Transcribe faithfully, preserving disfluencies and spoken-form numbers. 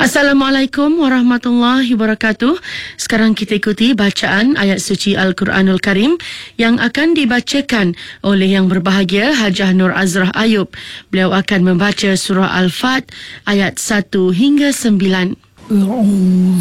Assalamualaikum warahmatullahi wabarakatuh. Sekarang kita ikuti bacaan ayat suci Al-Quranul Karim yang akan dibacakan oleh Yang Berbahagia Hajah Nur Azrah Ayub. Beliau akan membaca surah Al-Fat ayat satu hingga sembilan.